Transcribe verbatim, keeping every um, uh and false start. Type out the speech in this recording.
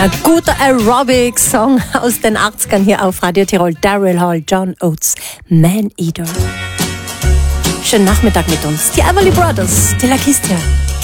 Ein guter Aerobic-Song aus den achtzigern hier auf Radio Tirol. Daryl Hall, John Oates, Man Eater. Schönen Nachmittag mit uns. Die Everly Brothers, die La Kistia.